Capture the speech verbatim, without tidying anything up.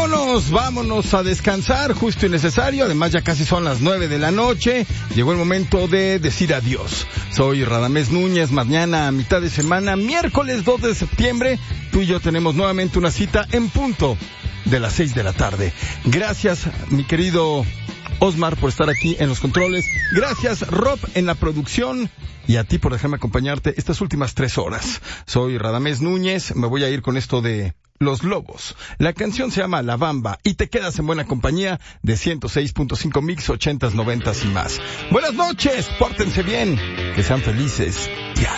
vámonos, vámonos a descansar, justo y necesario. Además, ya casi son las nueve de la noche. Llegó el momento de decir adiós. Soy Radamés Núñez. Mañana, a mitad de semana, miércoles dos de septiembre, tú y yo tenemos nuevamente una cita en punto de las seis de la tarde. Gracias, mi querido Osmar, por estar aquí en los controles. Gracias, Rob, en la producción. Y a ti por dejarme acompañarte estas últimas tres horas. Soy Radamés Núñez. Me voy a ir con esto de Los Lobos. La canción se llama La Bamba y te quedas en buena compañía de ciento seis punto cinco Mix, ochentas, noventas y más. Buenas noches, pórtense bien, que sean felices. Ya.